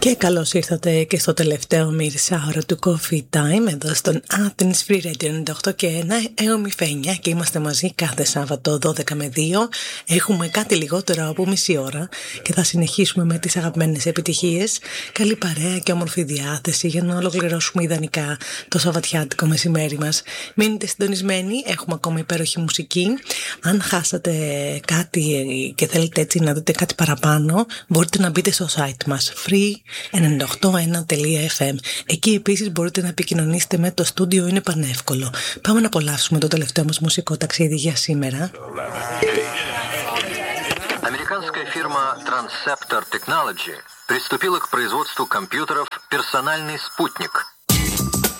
Και καλώς ήρθατε και στο τελευταίο μισάωρο του Coffee Time εδώ στον Athens Free Radio 98 και 1 Εωμηφαίνια και είμαστε μαζί κάθε Σάββατο 12 με 2. Έχουμε κάτι λιγότερο από μισή ώρα και θα συνεχίσουμε με τις αγαπημένες επιτυχίες. Καλή παρέα και όμορφη διάθεση για να ολοκληρώσουμε ιδανικά το σαββατιάτικο μεσημέρι μας. Μείνετε συντονισμένοι, έχουμε ακόμα υπέροχη μουσική. Αν χάσατε κάτι και θέλετε έτσι να δείτε κάτι παραπάνω, μπορείτε να μπείτε στο site μας free981.fm. Εκεί επίσης μπορείτε να επικοινωνήσετε με το στούντιο, είναι πανεύκολο. Πάμε να απολαύσουμε το τελευταίο μας μουσικό ταξίδι για σήμερα. Американская фирма Transceptor Technology приступила к производству компьютеров «Персональный спутник».